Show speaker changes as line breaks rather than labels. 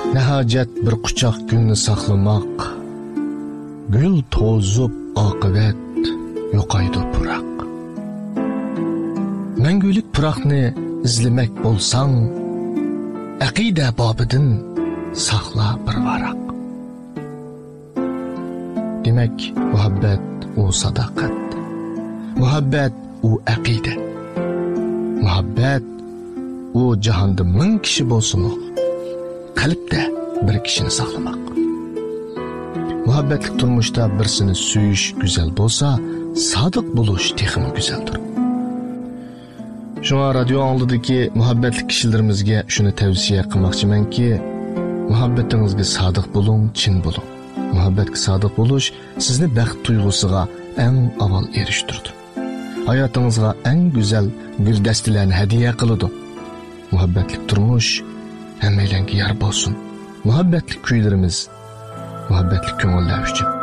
Ne hacet bir quchoq gülni saqlamoq, gül to'zib oqibat yo'qaydi puroq. Mangulik puroqni izlamak bo'lsang, aqida bobidan saqla bir varaq. Demak, muhabbat u sadoqat, muhabbat u aqida, muhabbat u jahonda 1000 kishi bo'lsin, qalbda bir kishini saqlamoq. Muhabbatlik turmuşda birsini suyish güzel bo'lsa, sodiq bo'lish texmi güzeldir. Şuna radyo oldidagi muhabbatli kishilarimizga shuni tavsiya qilmoqchimanki, muhabbatingizga sodiq bo'ling, chin bo'ling. Muhabbatga sodiq bo'lish sizni baxt tuyg'usiga eng avval erishtirdi. Hayotingizga eng go'zal guldastalarni hadiya qiladi. Muhabbatlik turmush hammalarga yar bo'lsin. Muhabbatli kuylarimiz, muhabbatli ko'ngillar uchun.